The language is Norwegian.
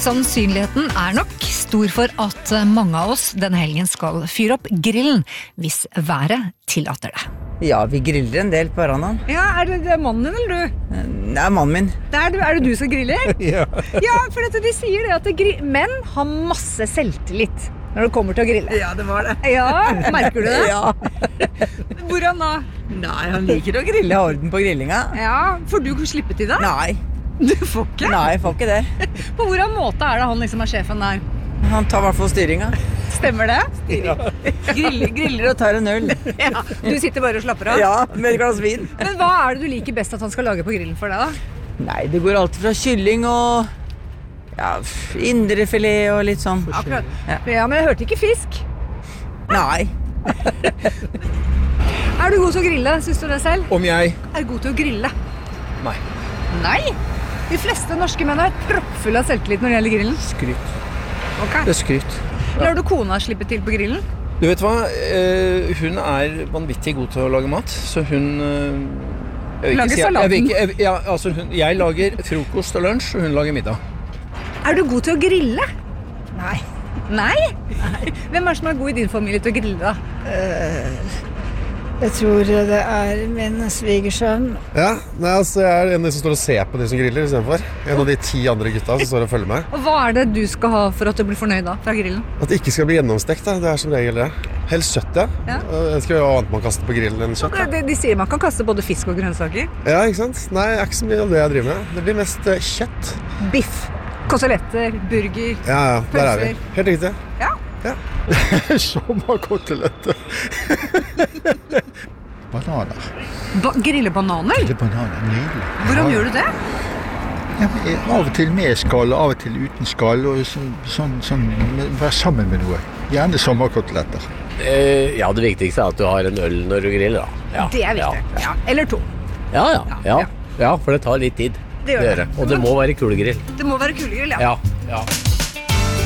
Sannsynligheten nok stor for at mange av oss denne helgen skal fyre opp grillen, hvis været tillater det. Ja, vi griller en del på verandaen. Ja, det mannen din eller du? Det mannen min. Er det du som griller? Ja. Ja, for de sier det at menn har masse selvtillit når det kommer til å grille. Ja, det var det. Ja, merker du det? Ja. Hvordan da? Nei, han liker å grille, ha orden på grillinga. Ja, får du slippe til det? Nei. Du får ikke? Nei, jeg får ikke det. På hvordan måte det han liksom sjefen der? Han tar i hvert fall styringa. Stemmer det? Ja. Griller og tar en øl. Ja, du sitter bare og slapper av? Ja, med et glass vin. Men hva det du liker best at han skal lage på grillen for deg da? Nei, det går alt fra kylling og indrefilet og litt sånn. Akkurat. Ja, men jeg hørte ikke fisk. Nei. Du god til å grille, synes du det selv? Om jeg? Du god til å grille? Nei. Nei? De fleste norske menn proppfulle av selvtillit når det gjelder grillen. Skryt. Ok. Det skryt. Lar du kona slippe til på grillen? Du vet hva, hun vanvittig god til å lage mat, så hun... Lager salaten? Jeg lager frokost og lunsj, og hun lager middag. Du god til å grille? Nei. Nei? Hvem som god i din familie til å grille da? Jeg tror det min svigersønn. Ja, jeg en av de som står og ser på de som griller i stedet for. En av de 10 andre gutta som står og følger med. Og hva det du skal ha for at du blir fornøyd da, fra grillen? At det ikke skal bli gjennomstekt, da. Det som regel det. Helst kjøtt, ja. Jeg skal jo ha annet man kaster på grillen enn kjøtt. De sier man kan kaste både fisk og grønnsaker. Ja, ikke sant? Nei, det ikke så mye av det jeg driver med. Det blir mest kjøtt. Biff, koteletter, burger, Ja, der vi. Helt riktig. Ja. Sommerkoteletter. Bananer. Grille bananer? Grille bananer, nydelig. Hvordan gjør du det? Ja, av og til med skall, av og til uten skall, og sånn være sammen med noe. Gjerne sommerkoteletter. Ja, det viktigste at du har en øl når du griller, da. Ja. Det viktig. Ja. Eller 2. Ja, for det tar litt tid. Det gjør det. Og det må være kulegrill. Det må være kulegrill, ja. Ja.